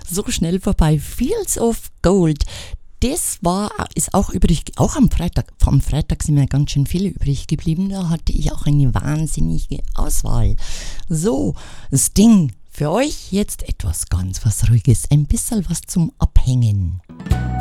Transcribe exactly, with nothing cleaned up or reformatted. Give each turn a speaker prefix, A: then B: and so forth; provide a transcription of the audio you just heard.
A: so schnell vorbei. Fields of Gold. Das war, ist auch übrig, auch am Freitag, am Freitag sind mir ganz schön viele übrig geblieben. Da hatte ich auch eine wahnsinnige Auswahl. So, Sting, für euch jetzt etwas ganz was Ruhiges, ein bisschen was zum Abhängen.